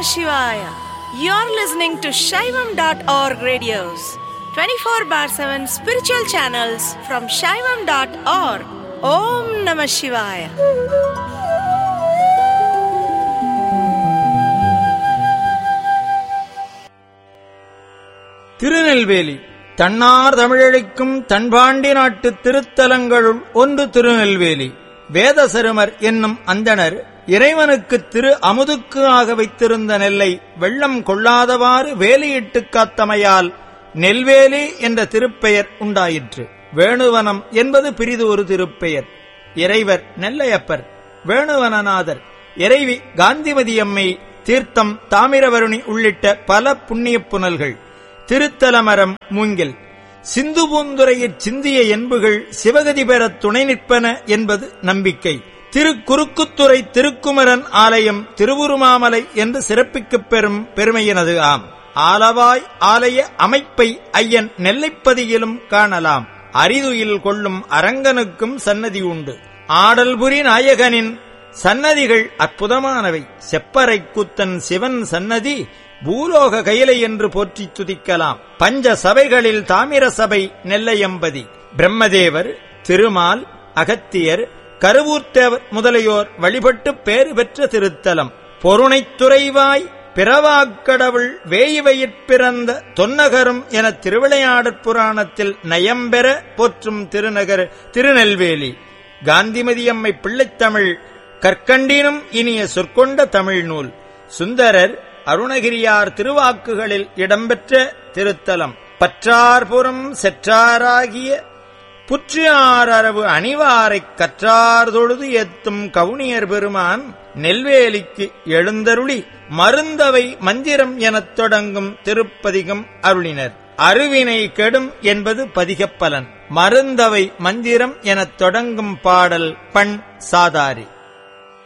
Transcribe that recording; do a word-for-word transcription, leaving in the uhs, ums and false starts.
Shivaya. You're listening to Shaivam dot org radios, twenty-four bar seven spiritual channels from Shaivam dot org. Om Namah Shivaya. Tirunelveli தன்னார் தமிழழிக்கும் தன்பாண்டி நாட்டு திருத்தலங்களுள் ஒன்று திருநெல்வேலி. வேதசருமர் என்னும் அந்தணர் இறைவனுக்கு திரு அமுதுக்கு ஆக வைத்திருந்த நெல்லை வெள்ளம் கொள்ளாதவாறு வேலியிட்டுக் காத்தமையால் நெல்வேலி என்ற திருப்பெயர் உண்டாயிற்று. வேணுவனம் என்பது பிரிது ஒரு திருப்பெயர். இறைவர் நெல்லையப்பர், வேணுவனநாதர், இறைவி காந்திமதியம்மை, தீர்த்தம் தாமிரவருணி உள்ளிட்ட பல புண்ணியப் புனல்கள், திருத்தலமரம் மூங்கில், சிந்து பூந்துரையிற் சிந்திய என்புகள் சிவகதி பெறத் துணை நிற்பன என்பது நம்பிக்கை. திருக்குறுக்குத்துறை திருக்குமரன் ஆலயம் திருவுருமாமலை என்று சிறப்பிக்கப் பெறும் பெருமையினது ஆம். ஆலவாய் ஆலய அமைப்பை ஐயன் நெல்லைப்பதியிலும் காணலாம். அரிதுயில் கொள்ளும் அரங்கனுக்கும் சன்னதி உண்டு. ஆடல்புரி நாயகனின் சன்னதிகள் அற்புதமானவை. செப்பறை கூத்தன் சிவன் சன்னதி பூலோக கைலை என்று போற்றி துதிக்கலாம். பஞ்ச சபைகளில் தாமிர சபை நெல்லையம்பதி. பிரம்மதேவர், திருமால், அகத்தியர், கருவூர்த்தேவர் முதலியோர் வழிபட்டு பேறு பெற்ற திருத்தலம். பொருணைத்துறைவாய் பிறவாக்கடவுள் வேய்வயிற் பிறந்த தொன்னகரும் என திருவிளையாடற் புராணத்தில் நயம்பெற போற்றும் திருநகர் திருநெல்வேலி. காந்திமதியம்மை பிள்ளைத்தமிழ் கற்கண்டினும் இனிய சொற்கொண்ட தமிழ் நூல். சுந்தரர் அருணகிரியார் திருவாக்குகளில் இடம்பெற்ற திருத்தலம். பற்றார்புறம் செற்றாராகிய புற்றியாரவு அணிவாரைக் கற்றார் தொழுது ஏத்தும் கவுனியர் பெருமான் நெல்வேலிக்கு எழுந்தருளி மருந்தவை மந்திரம் எனத் தொடங்கும் திருப்பதிகம் அருளினர். அருவினை கெடும் என்பது பதிகப்பலன். மருந்தவை மந்திரம் எனத் தொடங்கும் பாடல் பண் சாதாரி.